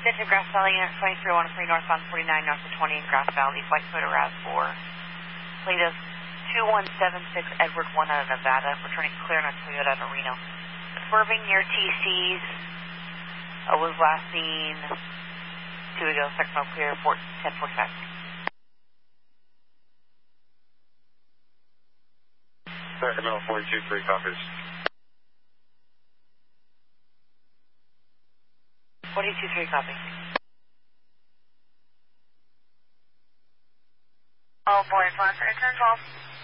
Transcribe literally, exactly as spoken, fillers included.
Attention Grass Valley, Unit twenty-three one three northbound forty-nine north of twenty in Grass Valley, flight Toyota R A V four. Plate of two one seven six Edward one out of Nevada, returning clear on a Toyota out of Reno. Swerving near T C's, uh, was last seen two ago, second mile clear, ten forty-five. Sacramento forty-two three copies. forty-two three copy. Oh boy, Fox, return twelve.